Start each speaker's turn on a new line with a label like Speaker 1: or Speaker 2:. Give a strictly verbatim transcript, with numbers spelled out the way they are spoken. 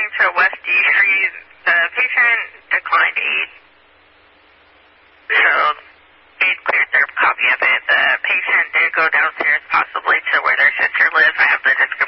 Speaker 1: reporting to West D Street. The patient declined aid, so aid cleared their copy of it. The patient did go downstairs, possibly to where their sister lives. I have the description